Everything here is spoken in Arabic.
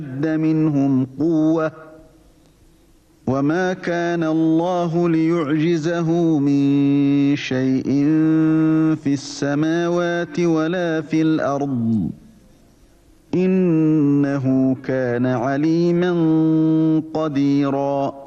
أشد منهم قوة وما كان الله ليعجزه من شيء في السماوات ولا في الأرض إنه كان عليما قديرا